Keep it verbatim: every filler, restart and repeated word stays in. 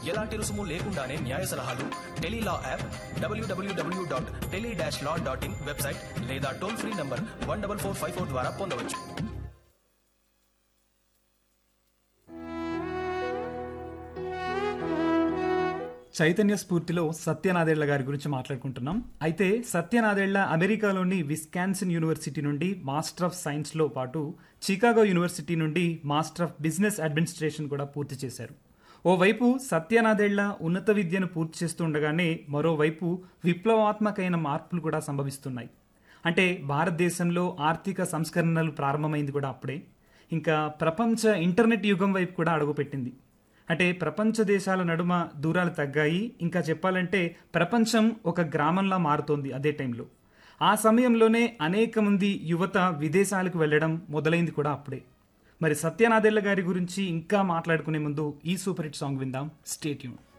ఎలాంటి రుసుము లేకుండానే న్యాయ సలహాలు tele law app, WWW dot tele dash law dot in website లేదా toll free number one double four five four ద్వారా పొందవచ్చు. చైతన్య స్ఫూర్తిలో సత్యనాదేళ్ల గారి గురించి మాట్లాడుకుంటున్నాం. అయితే సత్యనాదేళ్ల అమెరికాలోని విస్కాన్సిన్ యూనివర్సిటీ నుండి మాస్టర్ ఆఫ్ సైన్స్లో పాటు చికాగో యూనివర్సిటీ నుండి మాస్టర్ ఆఫ్ బిజినెస్ అడ్మినిస్ట్రేషన్ కూడా పూర్తి చేశారు. ఓవైపు సత్యనాదేళ్ల ఉన్నత విద్యను పూర్తి చేస్తుండగానే మరోవైపు విప్లవాత్మకమైన మార్పులు కూడా సంభవిస్తున్నాయి. అంటే భారతదేశంలో ఆర్థిక సంస్కరణలు ప్రారంభమైంది కూడా అప్పుడే. ఇంకా ప్రపంచ ఇంటర్నెట్ యుగం వైపు కూడా అడుగుపెట్టింది. అంటే ప్రపంచ దేశాల నడుమ దూరాలు తగ్గాయి. ఇంకా చెప్పాలంటే ప్రపంచం ఒక గ్రామంలా మారుతోంది అదే టైంలో. ఆ సమయంలోనే అనేక మంది యువత విదేశాలకు వెళ్ళడం మొదలైంది కూడా అప్పుడే. మరి సత్యనాదేళ్ల గారి గురించి ఇంకా మాట్లాడుకునే ముందు ఈ సూపర్ హిట్ సాంగ్ విందాం. Stay tune.